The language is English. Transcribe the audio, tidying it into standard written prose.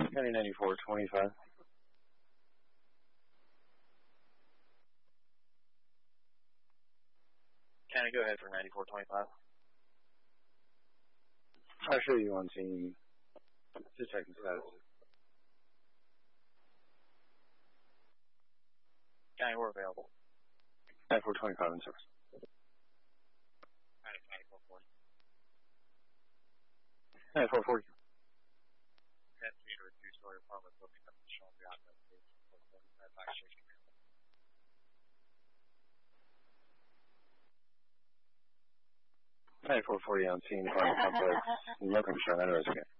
County 9425. County, go ahead for 9425. I'll show you on scene. Just checking status. County, we're available. 9425 in service. 9440. 9440. Pet theater with two-story apartment building up to Sean Beyond that station. 445 back station. Hey, 440 on scene, apartment complex. No concern, that is okay.